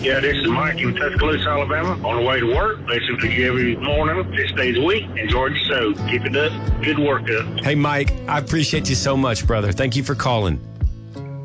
Yeah, this is Mike in Tuscaloosa, Alabama. On the way to work, listen to you every morning, 6 days a week. Enjoy the show. Keep it up. Good work up. Hey, Mike, I appreciate you so much, brother. Thank you for calling.